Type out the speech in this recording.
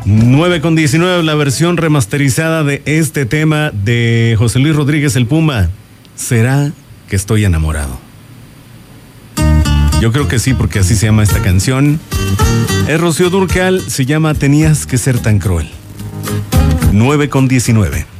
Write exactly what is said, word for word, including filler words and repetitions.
nueve con diecinueve, la versión remasterizada de este tema de José Luis Rodríguez el Puma. ¿Será que estoy enamorado? Yo creo que sí, porque así se llama esta canción. Es Rocío Dúrcal, se llama Tenías que ser tan cruel. nueve con diecinueve.